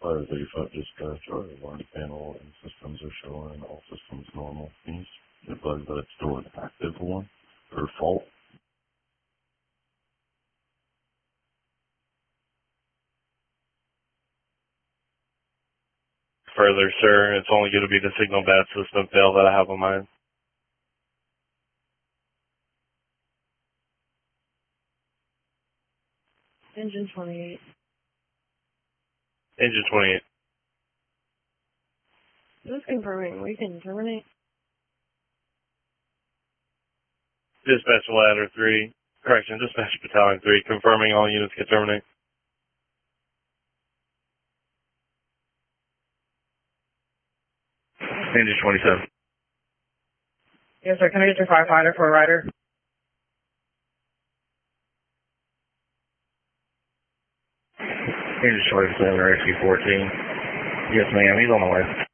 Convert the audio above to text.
Fire 35 dispatch, our alarm panel and systems are showing all systems normal. Can you advise that it's still an active one or fault? Further, sir, it's only going to be the signal bad system fail that I have on mine. Engine 28. Engine 28. Just confirming, we can terminate. Dispatch ladder 3. Correction, dispatch battalion 3. Confirming all units can terminate. Engine 27. Yes, sir. Can I get your firefighter for a rider? Engine 27, rescue 14. Yes, ma'am. He's on the way.